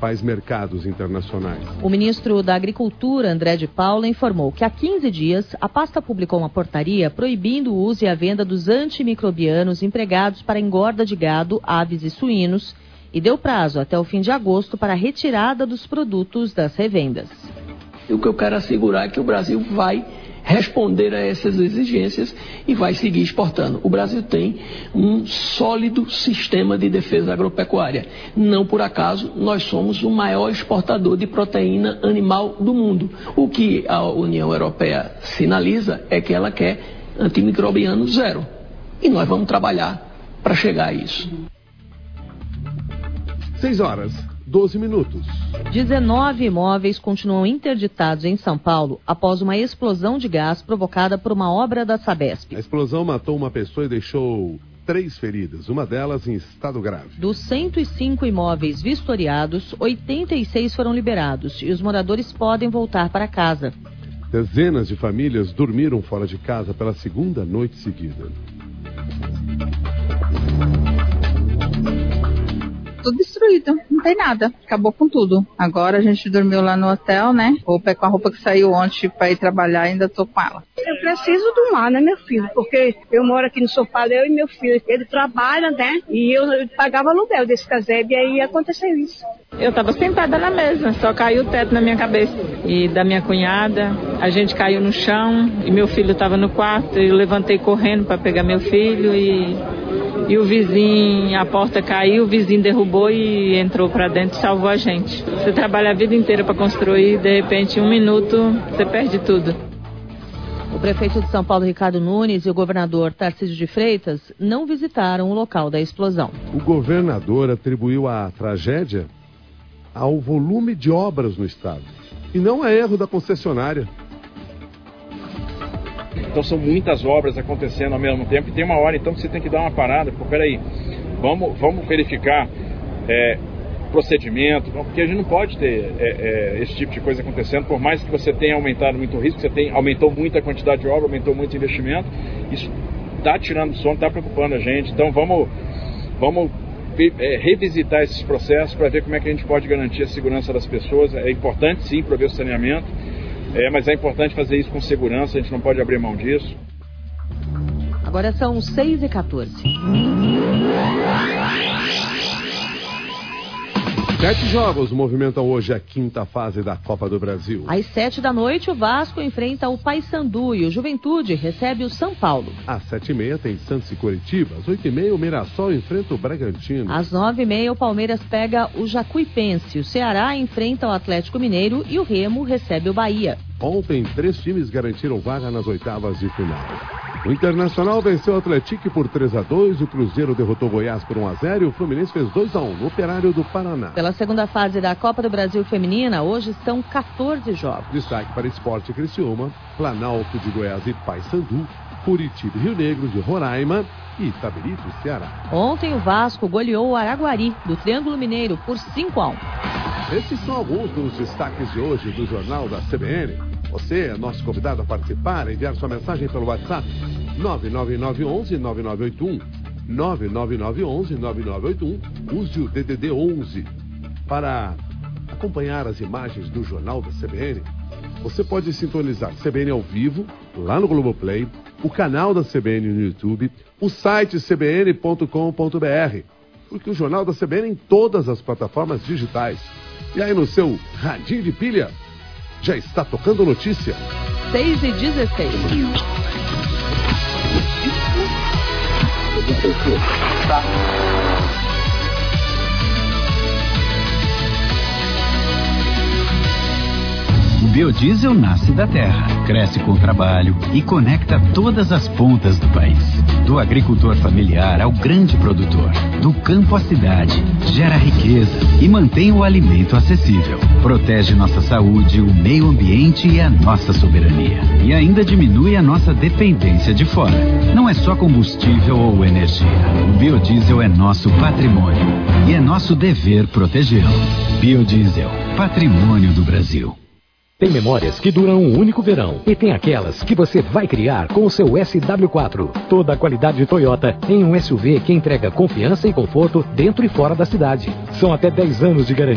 principais mercados internacionais. O ministro da Agricultura, André de Paula, informou que há 15 dias a pasta publicou uma portaria proibindo o uso e a venda dos antimicrobianos empregados para engorda de gado, aves e suínos e deu prazo até o fim de agosto para a retirada dos produtos das revendas. O que eu quero assegurar é que o Brasil vai responder a essas exigências e vai seguir exportando. O Brasil tem um sólido sistema de defesa agropecuária. Não por acaso, nós somos o maior exportador de proteína animal do mundo. O que a União Europeia sinaliza é que ela quer antimicrobiano zero. E nós vamos trabalhar para chegar a isso. 6h12. 19 imóveis continuam interditados em São Paulo após uma explosão de gás provocada por uma obra da Sabesp. A explosão matou uma pessoa e deixou 3 feridas, uma delas em estado grave. Dos 105 imóveis vistoriados, 86 foram liberados e os moradores podem voltar para casa. Dezenas de famílias dormiram fora de casa pela segunda noite seguida. Tudo destruído, não tem nada, acabou com tudo. Agora a gente dormiu lá no hotel, né? Com a roupa que saiu ontem para ir trabalhar, ainda tô com ela. Eu preciso do mar, né, meu filho? Porque eu moro aqui no sofá, eu e meu filho. Ele trabalha, né? E eu pagava aluguel desse casebre e aí aconteceu isso. Eu estava sentada na mesa, só caiu o teto na minha cabeça. E da minha cunhada, a gente caiu no chão e meu filho estava no quarto. Eu levantei correndo para pegar meu filho e o vizinho, a porta caiu, o vizinho derrubou e entrou para dentro e salvou a gente. Você trabalha a vida inteira para construir, de repente, em 1 minuto, você perde tudo. O prefeito de São Paulo, Ricardo Nunes, e o governador Tarcísio de Freitas não visitaram o local da explosão. O governador atribuiu a tragédia ao volume de obras no estado e não a erro da concessionária. Então são muitas obras acontecendo ao mesmo tempo e tem uma hora então que você tem que dar uma parada, porque peraí, vamos verificar procedimento, porque a gente não pode ter esse tipo de coisa acontecendo, por mais que você tenha aumentado muito o risco, aumentou muito a quantidade de obra, aumentou muito o investimento, isso está tirando o sono, está preocupando a gente, então vamos revisitar esses processos para ver como é que a gente pode garantir a segurança das pessoas. É importante sim prover o saneamento, mas é importante fazer isso com segurança, a gente não pode abrir mão disso. Agora são 6h14. 7 jogos movimentam hoje a 5ª fase da Copa do Brasil. Às 7h, o Vasco enfrenta o Paysandu e o Juventude recebe o São Paulo. Às 7h30 tem Santos e Coritiba. Às 8h30 o Mirassol enfrenta o Bragantino. Às 9h30 o Palmeiras pega o Jacuipense. O Ceará enfrenta o Atlético Mineiro e o Remo recebe o Bahia. Ontem, 3 times garantiram vaga nas oitavas de final. O Internacional venceu o Atlético por 3-2, o Cruzeiro derrotou o Goiás por 1-0 e o Fluminense fez 2-1 no Operário do Paraná. Pela segunda fase da Copa do Brasil Feminina, hoje são 14 jogos. Destaque para Sport Criciúma, Planalto de Goiás e Paysandu, Curitiba e Rio Negro de Roraima e Itabirito, Ceará. Ontem o Vasco goleou o Araguari, do Triângulo Mineiro, por 5-1. Esses são alguns dos destaques de hoje do Jornal da CBN. Você é nosso convidado a participar, enviar sua mensagem pelo WhatsApp 99911-9981, 99911-9981, use o DDD 11. Para acompanhar as imagens do Jornal da CBN, você pode sintonizar CBN ao vivo, lá no Globoplay, o canal da CBN no YouTube, o site cbn.com.br, porque o Jornal da CBN em todas as plataformas digitais. E aí no seu radinho de pilha, já está tocando notícia. 6h16. O biodiesel nasce da terra, cresce com o trabalho e conecta todas as pontas do país. Do agricultor familiar ao grande produtor, do campo à cidade, gera riqueza e mantém o alimento acessível. Protege nossa saúde, o meio ambiente e a nossa soberania. E ainda diminui a nossa dependência de fora. Não é só combustível ou energia. O biodiesel é nosso patrimônio e é nosso dever protegê-lo. Biodiesel, patrimônio do Brasil. Tem memórias que duram um único verão e tem aquelas que você vai criar com o seu SW4. Toda a qualidade de Toyota em um SUV que entrega confiança e conforto dentro e fora da cidade. São até 10 anos de garantia.